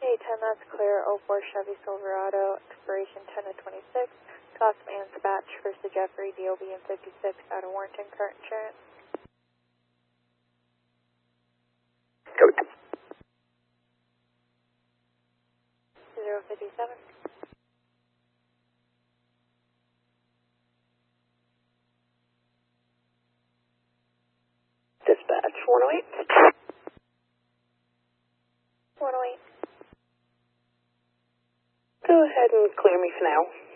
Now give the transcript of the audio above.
10, that's clear. 04 Chevy Silverado, expiration 10 of 26. Cost and dispatch, first to Jeffrey, DOB and 56, out of Warrenton, current insurance. Code. 057. Dispatch 108. 108. Go ahead and clear me for now.